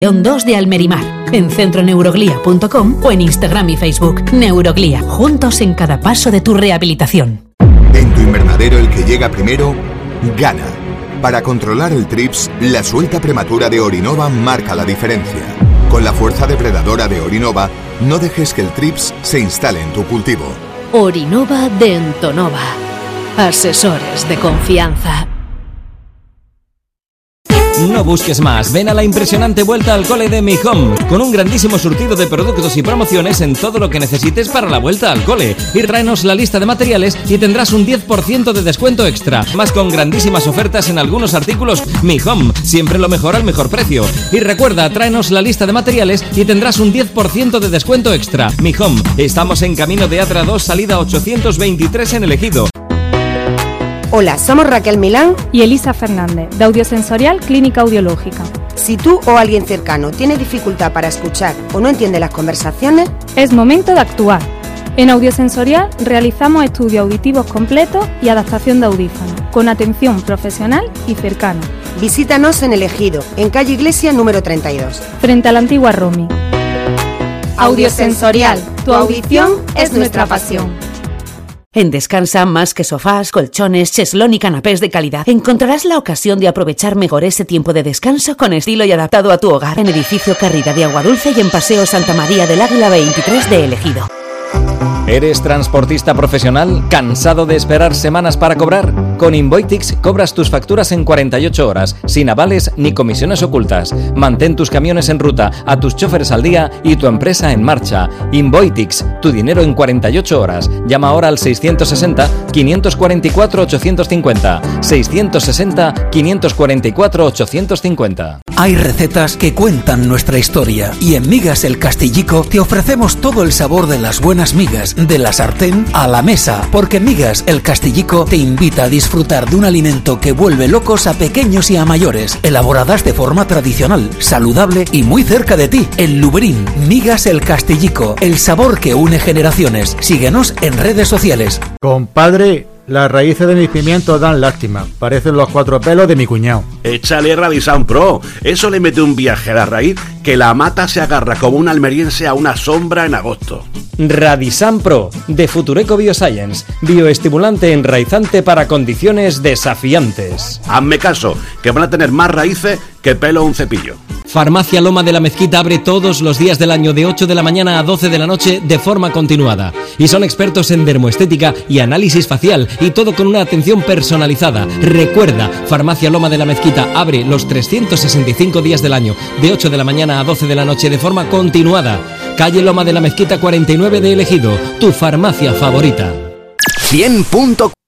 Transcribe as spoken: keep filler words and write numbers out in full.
dos de Almerimar, en centro neuroglía punto com o en Instagram y Facebook. Neuroglía, juntos en cada paso de tu rehabilitación. En tu invernadero el que llega primero, gana. Para controlar el trips, la suelta prematura de Orinova marca la diferencia. Con la fuerza depredadora de Orinova, no dejes que el trips se instale en tu cultivo. Orinova de Entonova. Asesores de confianza. No busques más, ven a la impresionante vuelta al cole de Mi Home, con un grandísimo surtido de productos y promociones en todo lo que necesites para la vuelta al cole. Y tráenos la lista de materiales y tendrás un diez por ciento de descuento extra, más con grandísimas ofertas en algunos artículos. Mi Home, siempre lo mejor al mejor precio. Y recuerda, tráenos la lista de materiales y tendrás un diez por ciento de descuento extra. Mi Home, estamos en camino de Atra dos, salida ochocientos veintitrés en El Ejido. Hola, somos Raquel Milán y Elisa Fernández, de Audiosensorial Clínica Audiológica. Si tú o alguien cercano tiene dificultad para escuchar o no entiende las conversaciones, es momento de actuar. En Audiosensorial realizamos estudios auditivos completos y adaptación de audífonos, con atención profesional y cercana. Visítanos en El Ejido, en calle Iglesia número treinta y dos. Frente a la antigua Romi. Audiosensorial, tu audición es nuestra pasión. En Descansa, más que sofás, colchones, cheslón y canapés de calidad, encontrarás la ocasión de aprovechar mejor ese tiempo de descanso con estilo y adaptado a tu hogar. En Edificio Carrida de Aguadulce y en Paseo Santa María del Águila veintitrés de El Ejido. ¿Eres transportista profesional? ¿Cansado de esperar semanas para cobrar? Con Invoitix cobras tus facturas en cuarenta y ocho horas, sin avales ni comisiones ocultas. Mantén tus camiones en ruta, a tus choferes al día y tu empresa en marcha. Invoitix, tu dinero en cuarenta y ocho horas. Llama ahora al seiscientos sesenta, quinientos cuarenta y cuatro, ochocientos cincuenta. seiscientos sesenta, quinientos cuarenta y cuatro, ochocientos cincuenta. Hay recetas que cuentan nuestra historia y en Migas El Castillico te ofrecemos todo el sabor de las buenas migas, de la sartén a la mesa, porque Migas El Castillico te invita a disfrutar de un alimento que vuelve locos a pequeños y a mayores, elaboradas de forma tradicional, saludable y muy cerca de ti. En Luberín, Migas El Castillico, el sabor que une generaciones. Síguenos en redes sociales. Compadre, las raíces de mis pimientos dan lástima, parecen los cuatro pelos de mi cuñado. Échale Radisan Pro, eso le mete un viaje a la raíz que la mata se agarra como un almeriense a una sombra en agosto. Radisan Pro, de Futureco Bioscience, bioestimulante enraizante para condiciones desafiantes. Hazme caso, que van a tener más raíces que pelo un cepillo. Farmacia Loma de la Mezquita abre todos los días del año de ocho de la mañana a doce de la noche de forma continuada. Y son expertos en dermoestética y análisis facial, y todo con una atención personalizada. Recuerda, Farmacia Loma de la Mezquita abre los trescientos sesenta y cinco días del año de ocho de la mañana a doce de la noche de forma continuada. Calle Loma de la Mezquita cuarenta y nueve de El Ejido, tu farmacia favorita. cien punto